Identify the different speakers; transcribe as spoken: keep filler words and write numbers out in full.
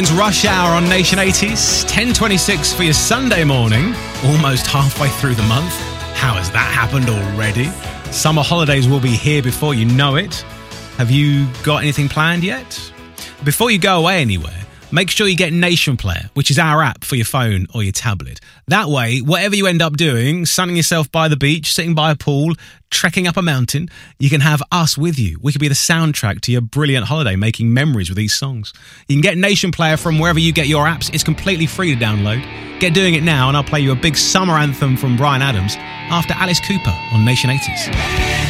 Speaker 1: It's Rush Hour on Nation eighties, ten twenty-six for your Sunday morning, almost halfway through the month. How has that happened already? Summer holidays will be here before you know it. Have you got anything planned yet? Before you go away anywhere, make sure you get Nation Player, which is our app for your phone or your tablet. That way, whatever you end up doing, sunning yourself by the beach, sitting by a pool, trekking up a mountain, you can have us with you. We could be the soundtrack to your brilliant holiday, making memories with these songs. You can get Nation Player from wherever you get your apps. It's completely free to download. Get doing it now and I'll play you a big summer anthem from Bryan Adams after Alice Cooper on Nation eighties.